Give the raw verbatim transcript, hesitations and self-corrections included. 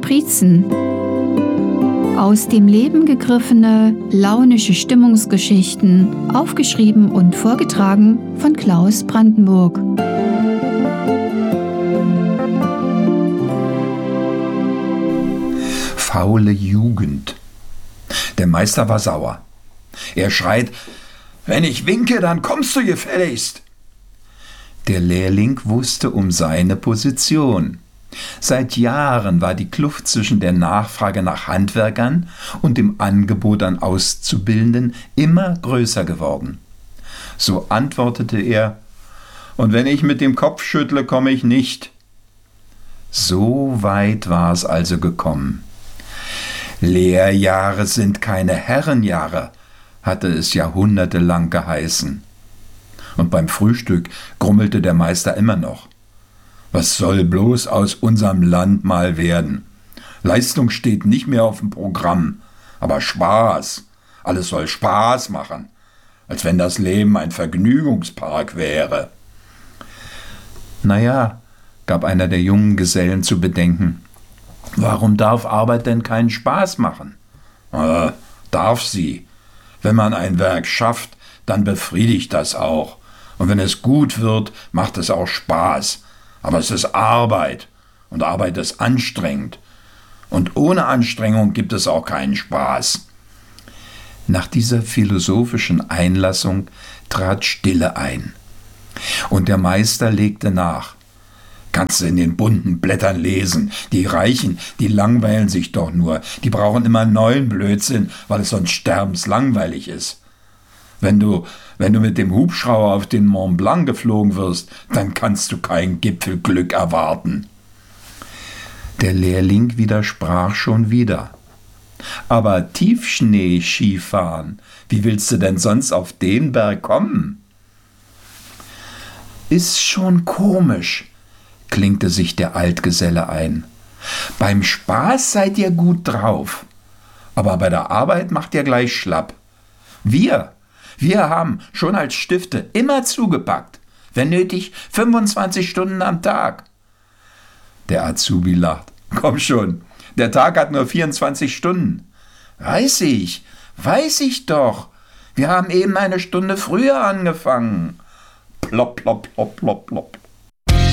Kaprizen. Aus dem Leben gegriffene, launische Stimmungsgeschichten, aufgeschrieben und vorgetragen von Klaus Brandenburg. Faule Jugend. Der Meister war sauer. Er schreit: »Wenn ich winke, dann kommst du gefälligst!« Der Lehrling wusste um seine Position. Seit Jahren war die Kluft zwischen der Nachfrage nach Handwerkern und dem Angebot an Auszubildenden immer größer geworden. So antwortete er: »Und wenn ich mit dem Kopf schüttle, komme ich nicht.« So weit war es also gekommen. Lehrjahre sind keine Herrenjahre, hatte es jahrhundertelang geheißen. Und beim Frühstück grummelte der Meister immer noch: »Was soll bloß aus unserem Land mal werden? Leistung steht nicht mehr auf dem Programm, aber Spaß. Alles soll Spaß machen, als wenn das Leben ein Vergnügungspark wäre.« »Naja«, gab einer der jungen Gesellen zu bedenken, »warum darf Arbeit denn keinen Spaß machen?« »Äh, darf sie. Wenn man ein Werk schafft, dann befriedigt das auch. Und wenn es gut wird, macht es auch Spaß. Aber es ist Arbeit. Und Arbeit ist anstrengend. Und ohne Anstrengung gibt es auch keinen Spaß.« Nach dieser philosophischen Einlassung trat Stille ein. Und der Meister legte nach: »Kannst du in den bunten Blättern lesen. Die Reichen, die langweilen sich doch nur. Die brauchen immer neuen Blödsinn, weil es sonst sterbenslangweilig ist. Wenn du, wenn du mit dem Hubschrauber auf den Mont Blanc geflogen wirst, dann kannst du kein Gipfelglück erwarten.« Der Lehrling widersprach schon wieder: »Aber Tiefschnee-Skifahren, wie willst du denn sonst auf den Berg kommen?« »Ist schon komisch«, klinkte sich der Altgeselle ein. »Beim Spaß seid ihr gut drauf, aber bei der Arbeit macht ihr gleich schlapp. Wir, wir haben schon als Stifte immer zugepackt, wenn nötig fünfundzwanzig Stunden am Tag.« Der Azubi lacht. »Komm schon, der Tag hat nur vierundzwanzig Stunden.« »Weiß ich, weiß ich doch. Wir haben eben eine Stunde früher angefangen.« Plopp, plopp, plopp, plopp, plopp.